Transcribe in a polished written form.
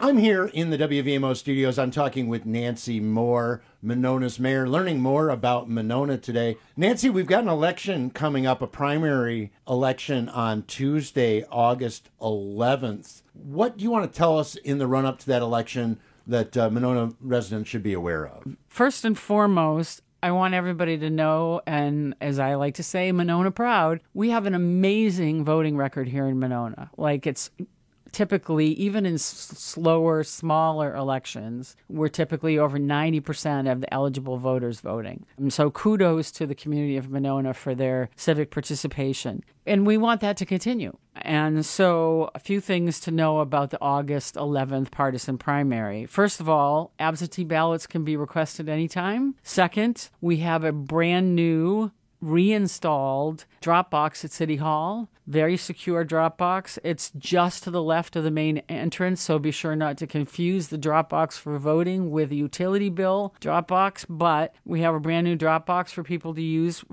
I'm here in the WVMO studios. I'm talking with Nancy Moore, Monona's mayor, learning more about Monona today. Nancy, we've got an election coming up, a primary election on Tuesday, August 11th. What do you want to tell us in the run-up to that election that Monona residents should be aware of? First and foremost, I want everybody to know, and as I like to say, Monona proud, we have an amazing voting record here in Monona. It's typically, even in slower, smaller elections, we're typically over 90% of the eligible voters voting. And so kudos to the community of Monona for their civic participation. And we want that to continue. And so a few things to know about the August 11th partisan primary. First of all, absentee ballots can be requested anytime. Second, we have a brand new reinstalled drop box at City Hall. Very secure drop box. It's just to the left of the main entrance, so be sure not to confuse the drop box for voting with a utility bill drop box. But we have a brand new drop box for people to use